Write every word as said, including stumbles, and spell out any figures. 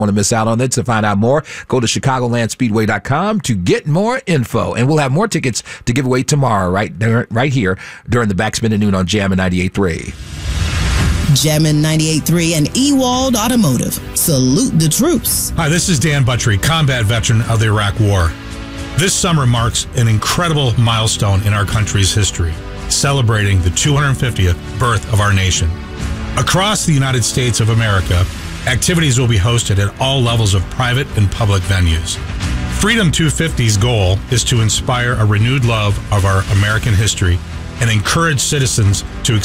Want to miss out on it? To find out more, go to chicagoland speedway dot com to get more info. And we'll have more tickets to give away tomorrow, right there, right here during the Backspin at Noon on Jammin' ninety-eight point three. Jammin' ninety-eight point three and Ewald Automotive. Salute the troops. Hi, this is Dan Buttrey, combat veteran of the Iraq War. This summer marks an incredible milestone in our country's history, celebrating the two hundred fiftieth birth of our nation. Across the United States of America, activities will be hosted at all levels of private and public venues. Freedom two fifty's goal is to inspire a renewed love of our American history and encourage citizens to